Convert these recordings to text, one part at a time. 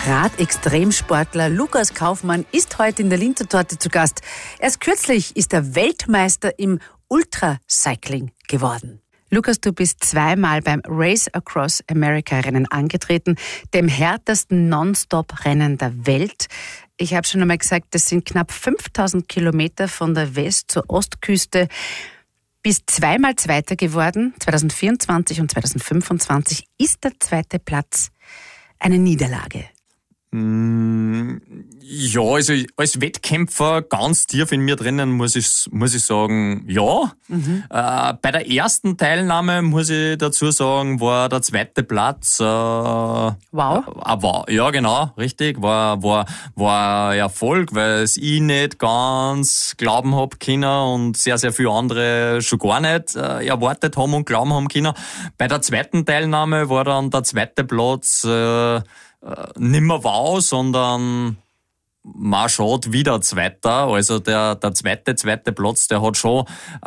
Radextremsportler Lukas Kaufmann ist heute in der Linzer Torte zu Gast. Erst kürzlich ist er Weltmeister im Ultracycling geworden. Lukas, du bist zweimal beim Race Across America Rennen angetreten, dem härtesten Non-Stop-Rennen der Welt. Ich habe schon einmal gesagt, das sind knapp 5000 Kilometer von der West- zur Ostküste. Bist zweimal Zweiter geworden, 2024 und 2025. Ist der zweite Platz eine Niederlage? Ja, also als Wettkämpfer ganz tief in mir drinnen muss ich sagen, ja. Bei der ersten Teilnahme muss ich dazu sagen, war der zweite Platz. Wow. Ja, genau, richtig. War ein Erfolg, weil es ich nicht ganz glauben hab können und sehr, sehr viele andere schon gar nicht erwartet haben und glauben haben können. Bei der zweiten Teilnahme war dann der zweite Platz nimmer wow, sondern man schaut wieder Zweiter. Also der zweite Platz, der hat schon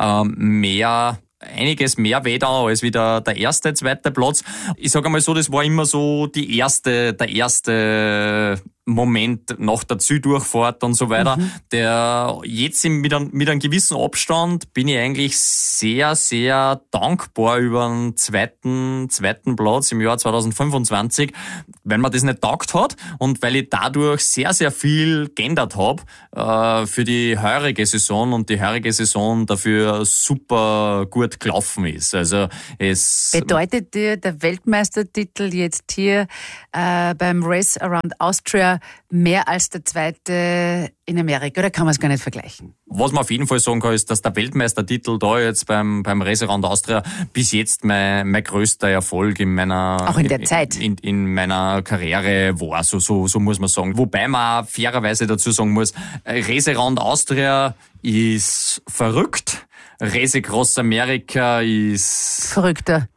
einiges mehr weh da als wieder der erste, zweite Platz. Ich sage einmal so, das war immer so der erste Moment nach der Zieldurchfahrt und so weiter. Der jetzt mit einem gewissen Abstand bin ich eigentlich sehr, sehr dankbar über den zweiten Platz im Jahr 2025, weil mir das nicht taugt hat und weil ich dadurch sehr, sehr viel geändert habe für die heurige Saison und die heurige Saison dafür super gut gelaufen ist. Also es bedeutet dir der Weltmeistertitel jetzt hier beim Race Around Austria mehr als der zweite in Amerika, oder kann man es gar nicht vergleichen? Was man auf jeden Fall sagen kann, ist, dass der Weltmeistertitel da jetzt beim Race Around Austria bis jetzt mein größter Erfolg in meiner auch in der Zeit in meiner Karriere war, so muss man sagen. Wobei man auch fairerweise dazu sagen muss, Race Around Austria ist verrückt, Race Across America ist verrückter.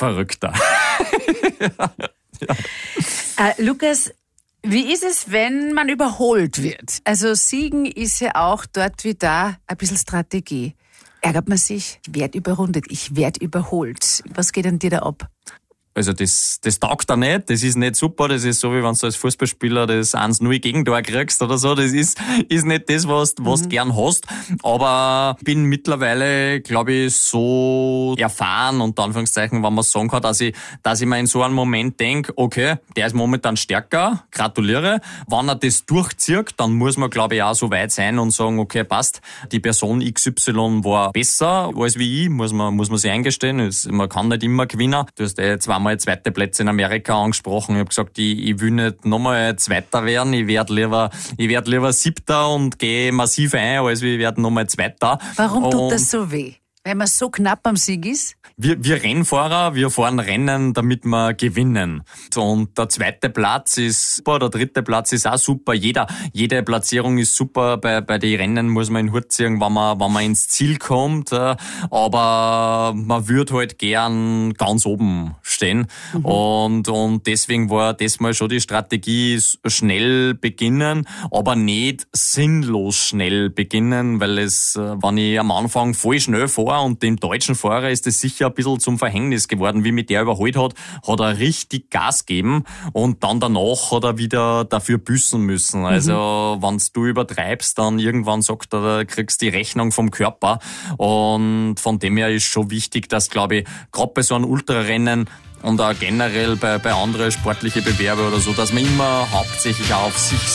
Ja. Lukas, wie ist es, wenn man überholt wird? Also Siegen ist ja auch dort wie da ein bisschen Strategie. Ärgert man sich? Ich werde überrundet, ich werde überholt. Was geht an dir da ab? Also das taugt da nicht, das ist nicht super, das ist so, wie wenn du als Fußballspieler das 1-0 Gegentor kriegst oder so, das ist nicht das, was du gern hast, aber bin mittlerweile, glaube ich, so erfahren, unter Anführungszeichen, wenn man sagen kann, dass ich mir in so einem Moment denke, okay, der ist momentan stärker, gratuliere, wenn er das durchzieht, dann muss man, glaube ich, auch so weit sein und sagen, okay, passt, die Person XY war besser als wie ich, muss man sich eingestehen, man kann nicht immer gewinnen, du hast zweimal zweite Plätze in Amerika angesprochen. Ich habe gesagt, ich will nicht nochmal Zweiter werden. Ich werd lieber Siebter und gehe massiv ein, als ich werde nochmal Zweiter. Warum tut das so weh? Wenn man so knapp am Sieg ist? Wir Rennfahrer, wir fahren Rennen, damit wir gewinnen. Und der zweite Platz ist super, der dritte Platz ist auch super. Jede Platzierung ist super. Bei den Rennen muss man in den Hut ziehen, wenn man ins Ziel kommt. Aber man würde halt gern ganz oben stehen. Und deswegen war das mal schon die Strategie, schnell beginnen, aber nicht sinnlos schnell beginnen, weil wenn ich am Anfang voll schnell fahre und dem deutschen Fahrer ist es sicher ein bisschen zum Verhängnis geworden, wie mit der überholt hat er richtig Gas gegeben und dann danach hat er wieder dafür büßen müssen. Also wenn du übertreibst, dann irgendwann sagt er, da kriegst du die Rechnung vom Körper und von dem her ist schon wichtig, dass, glaube ich, gerade bei so einem Ultrarennen und auch generell bei anderen sportlichen Bewerben oder so, dass man immer hauptsächlich auch auf sich